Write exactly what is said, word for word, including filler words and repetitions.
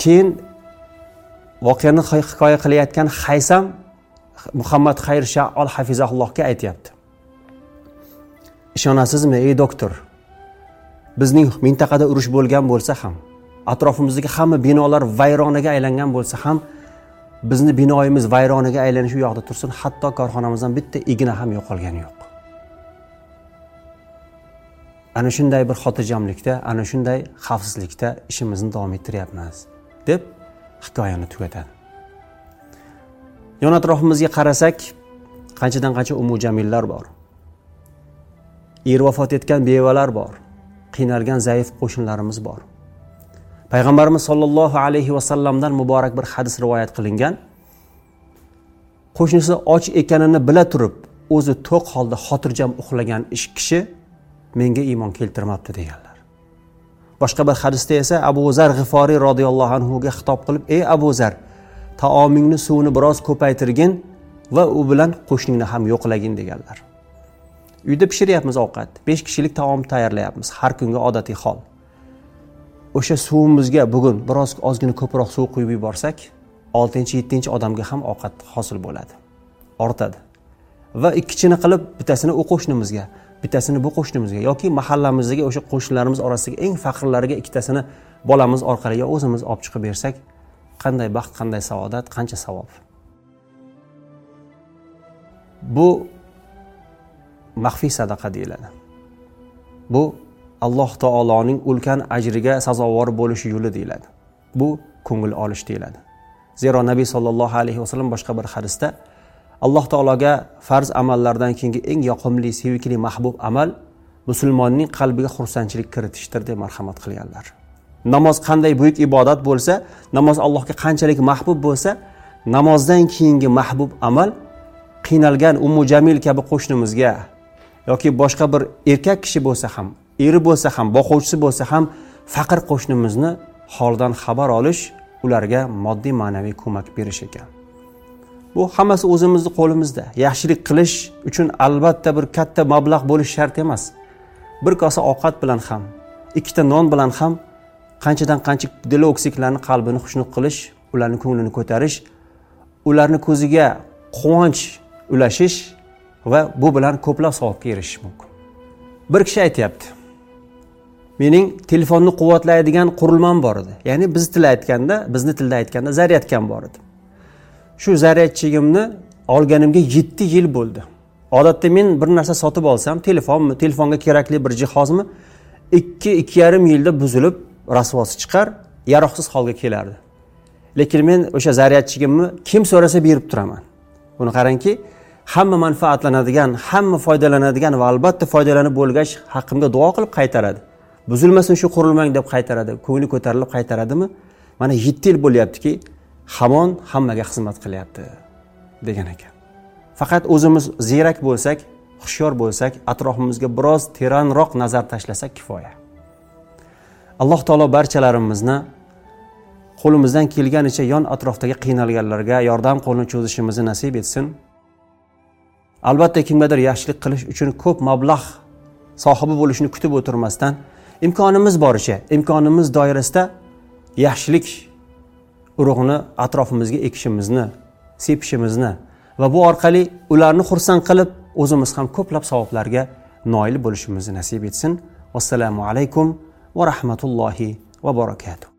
keyin voqeani hikoya qilayotgan Haysam Muhammad Xayr Sha'ol hafizahullohga aytayapti. Ishonasizmi ey doktor? Bizning mintaqada urush bo'lgan bo'lsa ham, atrofimizdagi hamma binolar vayronaga aylangan bo'lsa ham, bizni binoyimiz vayronaga aylanishi u yoqda tursin, hatto korxonamizdan bitta igna ham yo'qolgani yo'q. Ana shunday bir xotirjamlikda, ana shunday xavfsizlikda ishimizni davom ettiryapmiz, deb hikoyani tugatadi. Yon atrofimizga qarasak, qanchadan qancha umu jamillar bor. Er vafot etgan bevalar bor. Qiynalgan zaif qo'shnlarimiz bor. Payg'ambarimiz sollallohu alayhi va sallamdan muborak bir hadis rivoyat qilingan. Qo'shnisi och ekanini bila turib, o'zi to'q holda xotirjam uxlagan ish kishi menga iymon keltirmabdi deganlar. Boshqa bir hadisda esa Abu Zar G'iforiy radhiyallohu anhu ga xitob qilib, "Ey Abu Zar, taomingni suvini biroz ko'paytirgin va u bilan qo'shningni ham yo'qlagin" deganlar. Uyda pishiryapmiz ovqat, besh kishilik taom tayyorlayapmiz, har kunga odatiy hol. O'sha suvimizga bugun biroz ozgina ko'proq suv quyib yuborsak, oltinchi yettinchi odamga ham ovqat hosil bo'ladi, ortadi. Va ikkichini qilib bittasini u qo'shnimizga, bittasini bu qo'shnimizga yoki mahallamizdagi o'sha qo'shnilarimiz orasidagi eng faqirlariga ikkitasini bolamiz orqali yo o'zimiz olib chiqib bersak, qanday baxt, qanday saodat, qancha savob. Bu maxfiy sadaqa deyiladi. Bu Alloh taoloning ulkan ajriga sazovor bo'lish yo'li deyiladi. Bu ko'ngil olish deyiladi. Zero Nabiy sollallohu alayhi va sallam boshqa bir hadisda Alloh taologa farz amallardan keyingi eng yoqimli, sevikli, mahbub amal musulmonning qalbiga xursandchilik kiritishdir deb marhamat qilganlar. Namoz qanday buyuk ibodat bo'lsa, namoz Allohga qanchalik mahbub bo'lsa, namozdan keyingi mahbub amal qiynalgan Ummu Jamil kabi qo'shnimizga yoki boshqa bir erkak kishi bo'lsa ham, eri bo'lsa ham, boquvchisi bo'lsa ham faqir qo'shnimizni holdan xabar olish, ularga moddiy ma'naviy ko'mak berish ekan. Bu hammasi o'zimizning qo'limizda. Yaxshilik qilish uchun albatta bir katta mablag' bo'lish shart emas. Bir kosa ovqat bilan ham, ikkita non bilan ham qanchadan qancha diloksiklarning qalbini xushnud qilish, ularning ko'nglini ko'tarish, ularning ko'ziga quvonch ulashish va bu bilan ko'plab savobga erishish mumkin. Bir kishi aytayapti: "Mening telefonni quvvatlaydigan qurilmam bor edi." Ya'ni biz tilda aytganda, bizni tilda aytganda zaryadkam bor edi. Shu zaryadchigimni olganimga yetti yil bo'ldi. Odatda men bir narsa sotib olsam, telefonmi, telefonga kerakli bir jihozmi, ikki ikki yarim yilda buzilib, rasvosi chiqar, yaroqsiz holga kelardi. Lekin men o'sha zaryadchigimni kim so'rasa berib turaman. Buni qarangki, hamma manfaatlanadigan, hamma foydalanadigan va albatta foydalanib bo'lgach haqqimga duo qilib qaytaradi. Buzilmasin shu qurilmang deb qaytaradi, ko'ngli ko'tarilib qaytaradimi? Mana yetti yil bo'lyaptiki, hamon hammaga xizmat qilyapti degan ekan. Faqat o'zimiz ziyrak bo'lsak, xushyor bo'lsak, atrofimizga biroz teranroq nazar tashlasak kifoya. Alloh taolo barchalarimizni qo'limizdan kelganicha yon atrofdagi qiynalganlarga yordam qo'lini cho'zishimizni nasib etsin. Albatta kimgadir yaxshilik qilish uchun ko'p mablag' sohibi bo'lishni kutib o'tirmasdan, imkonimiz boricha, imkonimiz doirasida yaxshilik urug'ini atrofimizga ekishimizni, sepishimizni va bu orqali ularni xursand qilib, o'zimiz ham ko'plab savoblarga noil bo'lishimizni nasib etsin. Assalomu alaykum va rahmatullohi va barakatuh.